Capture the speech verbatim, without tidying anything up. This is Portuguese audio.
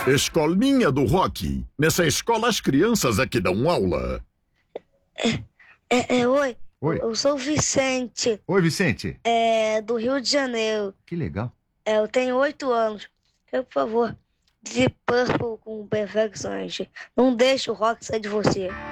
Escolinha do Rock. Nessa escola as crianças é que dão aula. É, é, oi. Oi. Eu sou o Vicente, Oi, Vicente. é, do Rio de Janeiro. Que legal. É, eu tenho oito anos. Eu, por favor, de Purple com Perfect Sunshine. Não deixe o rock sair de você.